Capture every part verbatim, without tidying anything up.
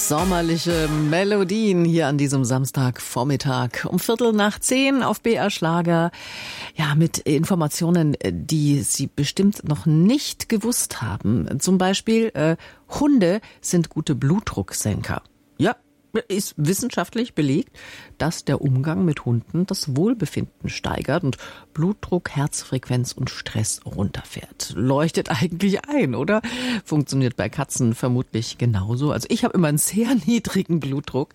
Sommerliche Melodien hier an diesem Samstagvormittag um Viertel nach zehn auf B R Schlager. Ja, mit Informationen, die Sie bestimmt noch nicht gewusst haben. Zum Beispiel, äh, Hunde sind gute Blutdrucksenker. Ja, ist wissenschaftlich belegt, dass der Umgang mit Hunden das Wohlbefinden steigert und Blutdruck, Herzfrequenz und Stress runterfährt. Leuchtet eigentlich ein, oder? Funktioniert bei Katzen vermutlich genauso. Also ich habe immer einen sehr niedrigen Blutdruck.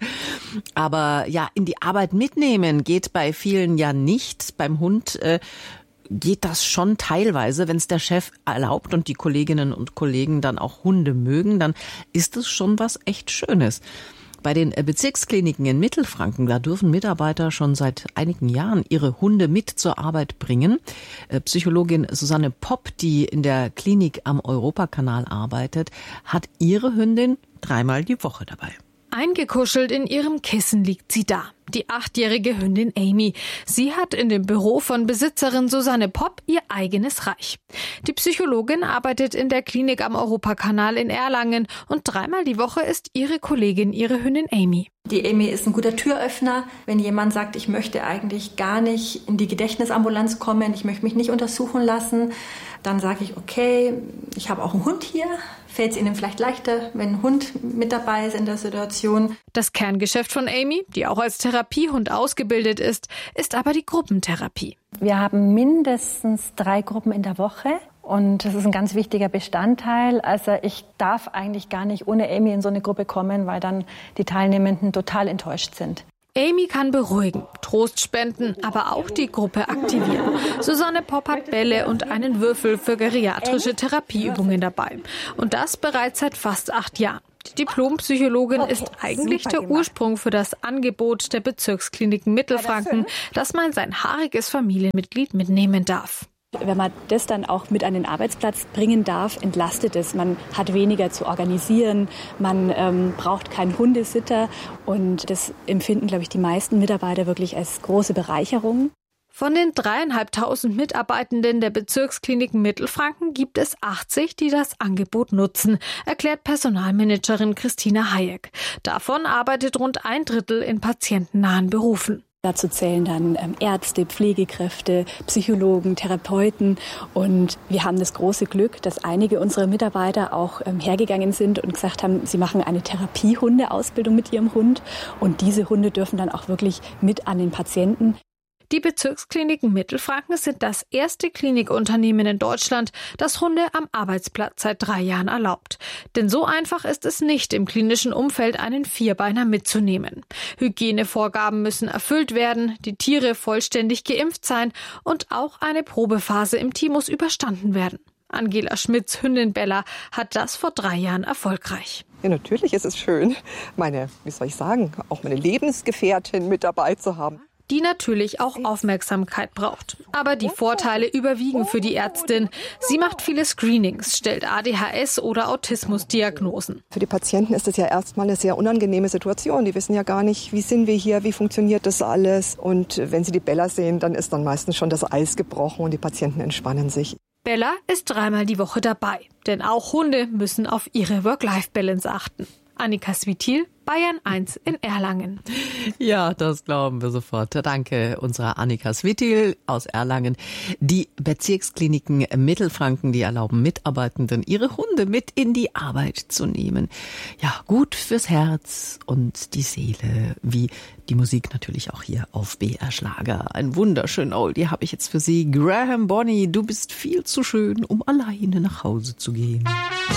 Aber ja, in die Arbeit mitnehmen geht bei vielen ja nicht. Beim Hund äh, geht das schon teilweise, wenn es der Chef erlaubt und die Kolleginnen und Kollegen dann auch Hunde mögen, dann ist es schon was echt Schönes. Bei den Bezirkskliniken in Mittelfranken, da dürfen Mitarbeiter schon seit einigen Jahren ihre Hunde mit zur Arbeit bringen. Psychologin Susanne Popp, die in der Klinik am Europakanal arbeitet, hat ihre Hündin dreimal die Woche dabei. Eingekuschelt in ihrem Kissen liegt sie da, die achtjährige Hündin Amy. Sie hat in dem Büro von Besitzerin Susanne Popp ihr eigenes Reich. Die Psychologin arbeitet in der Klinik am Europakanal in Erlangen und dreimal die Woche ist ihre Kollegin ihre Hündin Amy. Die Amy ist ein guter Türöffner. Wenn jemand sagt, ich möchte eigentlich gar nicht in die Gedächtnisambulanz kommen, ich möchte mich nicht untersuchen lassen, dann sage ich, okay, ich habe auch einen Hund hier. Fällt es Ihnen vielleicht leichter, wenn ein Hund mit dabei ist in der Situation? Das Kerngeschäft von Amy, die auch als Therapiehund ausgebildet ist, ist aber die Gruppentherapie. Wir haben mindestens drei Gruppen in der Woche. Und das ist ein ganz wichtiger Bestandteil. Also ich darf eigentlich gar nicht ohne Amy in so eine Gruppe kommen, weil dann die Teilnehmenden total enttäuscht sind. Amy kann beruhigen, Trost spenden, aber auch die Gruppe aktivieren. Susanne Popp hat Bälle und einen Würfel für geriatrische Therapieübungen dabei. Und das bereits seit fast acht Jahren. Die Diplompsychologin okay, ist eigentlich der Ursprung für das Angebot der Bezirkskliniken Mittelfranken, dass man sein haariges Familienmitglied mitnehmen darf. Wenn man das dann auch mit an den Arbeitsplatz bringen darf, entlastet es. Man hat weniger zu organisieren, man ähm, braucht keinen Hundesitter und das empfinden, glaube ich, die meisten Mitarbeiter wirklich als große Bereicherung. Von den dreieinhalbtausend Mitarbeitenden der Bezirkskliniken Mittelfranken gibt es achtzig, die das Angebot nutzen, erklärt Personalmanagerin Christina Hayek. Davon arbeitet rund ein Drittel in patientennahen Berufen. Dazu zählen dann ähm, Ärzte, Pflegekräfte, Psychologen, Therapeuten. Und wir haben das große Glück, dass einige unserer Mitarbeiter auch ähm, hergegangen sind und gesagt haben, sie machen eine Therapiehundeausbildung mit ihrem Hund. Und diese Hunde dürfen dann auch wirklich mit an den Patienten. Die Bezirkskliniken Mittelfranken sind das erste Klinikunternehmen in Deutschland, das Hunde am Arbeitsplatz seit drei Jahren erlaubt. Denn so einfach ist es nicht, im klinischen Umfeld einen Vierbeiner mitzunehmen. Hygienevorgaben müssen erfüllt werden, die Tiere vollständig geimpft sein und auch eine Probephase im Team muss überstanden werden. Angela Schmidts Hündin Bella hat das vor drei Jahren erfolgreich. Ja, natürlich ist es schön, meine, wie soll ich sagen, auch meine Lebensgefährtin mit dabei zu haben. Die natürlich auch Aufmerksamkeit braucht. Aber die Vorteile überwiegen für die Ärztin. Sie macht viele Screenings, stellt A D H S oder Autismusdiagnosen. Für die Patienten ist das ja erstmal eine sehr unangenehme Situation. Die wissen ja gar nicht, wie sind wir hier, wie funktioniert das alles. Und wenn sie die Bella sehen, dann ist dann meistens schon das Eis gebrochen und die Patienten entspannen sich. Bella ist dreimal die Woche dabei. Denn auch Hunde müssen auf ihre Work-Life-Balance achten. Annika Svitil, Bayern eins in Erlangen. Ja, das glauben wir sofort. Danke unserer Annika Svitil aus Erlangen. Die Bezirkskliniken Mittelfranken, die erlauben Mitarbeitenden, ihre Hunde mit in die Arbeit zu nehmen. Ja, gut fürs Herz und die Seele, wie die Musik natürlich auch hier auf B R Schlager. Ein wunderschön Oldie habe ich jetzt für Sie. Graham Bonney, du bist viel zu schön, um alleine nach Hause zu gehen.